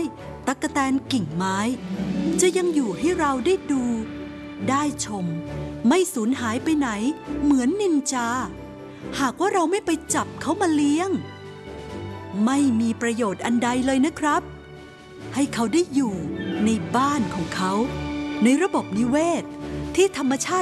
ตั๊กแตนกิ่งไม้จะยังอยู่ให้เราได้ดูได้ชมไม่สูญหายไปไหนเหมือนนินจาหากว่าเราไม่ไปจับเขามาเลี้ยงไม่มีประโยชน์อันใดเลยนะครับให้เขาได้อยู่ในบ้านของเขาในระบบนิเวศที่ธรรมชาติ